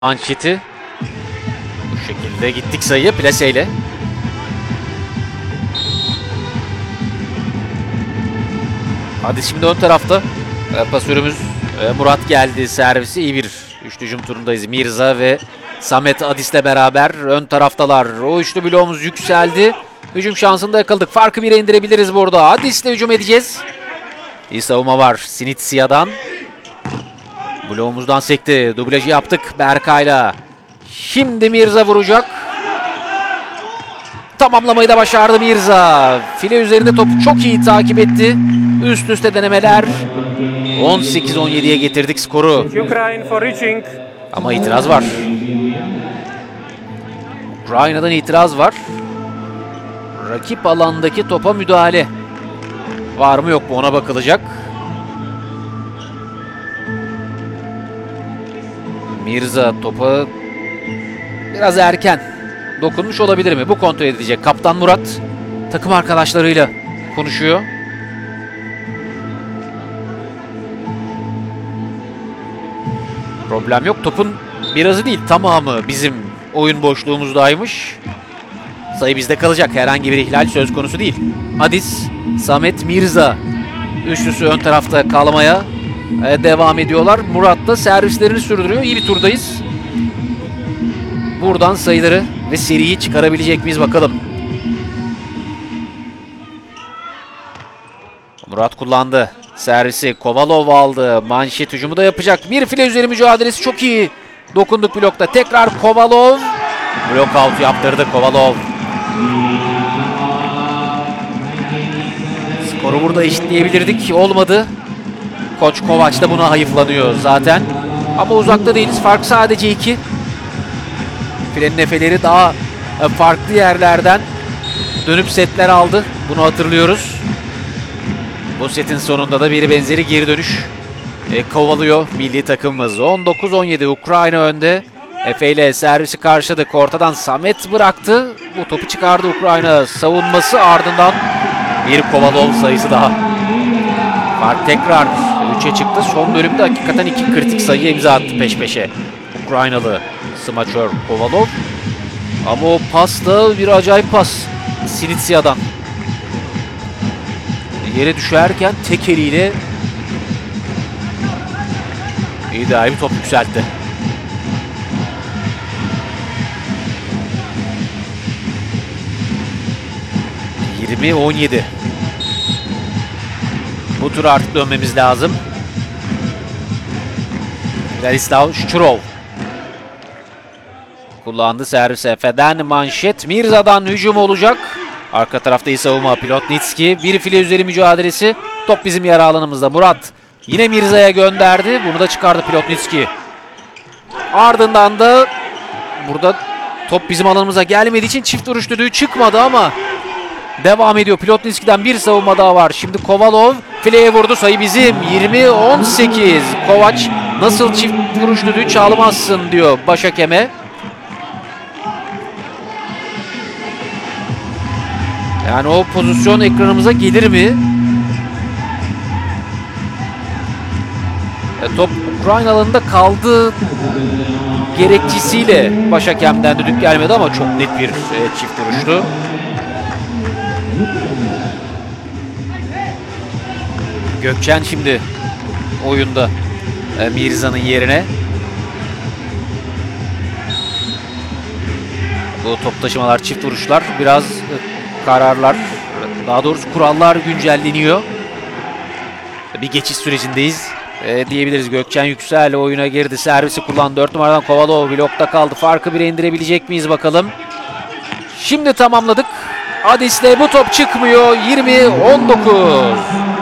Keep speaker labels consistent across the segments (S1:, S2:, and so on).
S1: Manşeti. Bu şekilde gittik sayıya plaseyle. Hadi şimdi ön tarafta pasörümüz Murat geldi, servisi iyi bir üçlü hücum turundayız. Mirza ve Samet Adis'le beraber ön taraftalar. O üçlü bloğumuz yükseldi. Hücum şansında yakaladık. Farkı 1'e indirebiliriz burada. Adis'le hücum edeceğiz. İyi savunma var Sinitsia'dan. Bloğumuzdan sekti. Dublajı yaptık Berkay'la. Şimdi Mirza vuracak. Tamamlamayı da başardı Mirza. File üzerinde topu çok iyi takip etti. Üst üste denemeler. 18-17'ye getirdik skoru. Ama itiraz var. Ukrayna'dan itiraz var. Rakip alandaki topa müdahale. Var mı yok mu ona bakılacak. Mirza topa biraz erken dokunmuş olabilir mi? Bu kontrol edilecek. Kaptan Murat takım arkadaşlarıyla konuşuyor. Problem yok. Topun birazı değil, tamamı bizim oyun boşluğumuzdaymış. Sayı bizde kalacak. Herhangi bir ihlal söz konusu değil. Adis, Samet, Mirza üçlüsü ön tarafta kalmaya devam ediyorlar. Murat da servislerini sürdürüyor. İyi bir turdayız. Buradan sayıları ve seriyi çıkarabilecek miyiz bakalım. Murat kullandı. Servisi Kovalov aldı. Manşet hücumu da yapacak. Bir file üzeri mücadelesi çok iyi. Dokunduk blokta. Tekrar Kovalov. Blok out yaptırdı Kovalov. Skoru burada eşitleyebilirdik. Olmadı. Koç Kovaç da buna hayıflanıyor zaten. Ama uzakta değiliz. Fark sadece 2. Filenin efeleri daha farklı yerlerden dönüp setler aldı. Bunu hatırlıyoruz. Bu setin sonunda da bir benzeri geri dönüş kovalıyor milli takımımız. 19-17 Ukrayna önde. Efe ile servisi karşıladık. Ortadan Samet bıraktı. Bu topu çıkardı Ukrayna. Savunması ardından bir Kovalov sayısı daha. Fark tekrar 3'e çıktı. Son bölümde hakikaten 2 kritik sayı imza attı peş peşe. Ukraynalı smaçör Kovalov. Ama o pas da bir acayip pas. Sinitsia'dan. Yere düşerken tek eliyle iyi bir top yükseltti. (20-17) Bu tur artık dönmemiz lazım. Vladislav Şuçurov kullandı servis. Efe'den manşet. Mirza'dan hücum olacak. Arka tarafta iyi savunma. Pilotnitski. Bir file üzeri mücadelesi. Top bizim yarı alanımızda. Murat yine Mirza'ya gönderdi. Bunu da çıkardı Pilotnitski. Ardından da burada top bizim alanımıza gelmediği için çift vuruş düdüğü çıkmadı ama devam ediyor. Pilotnitski'den bir savunma daha var. Şimdi Kovalov fileye vurdu. Sayı bizim. 20-18. Kovaç nasıl çift vuruş düdüğü çalmazsın diyor baş hakeme. Yani o pozisyon ekranımıza gelir mi? Top Ukrayna alanında kaldı gerekçesiyle baş hakemden düdük gelmedi ama çok net bir çift vuruştu. Gökçen şimdi oyunda Mirza'nın yerine. Bu top taşımalar, çift vuruşlar biraz kararlar, daha doğrusu kurallar güncelleniyor. Bir geçiş sürecindeyiz diyebiliriz. Gökçen Yüksel oyuna girdi. Servisi kullandı. 4 numaradan Kovalov blokta kaldı. Farkı 1'e indirebilecek miyiz bakalım. Şimdi tamamladık. Adis'le bu top çıkmıyor. 20-19.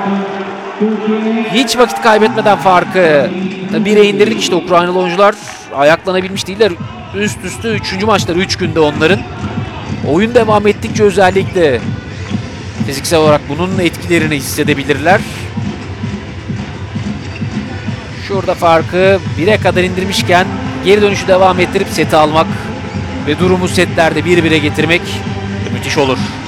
S1: Hiç vakit kaybetmeden farkı 1'e indirdik. İşte Ukraynalı oyuncular ayaklanabilmiş değiller. Üst üste 3. maçları 3 günde onların. Oyun devam ettikçe özellikle fiziksel olarak bunun etkilerini hissedebilirler. Şurada farkı 1'e kadar indirmişken geri dönüşü devam ettirip seti almak ve durumu setlerde 1-1'e getirmek müthiş olur.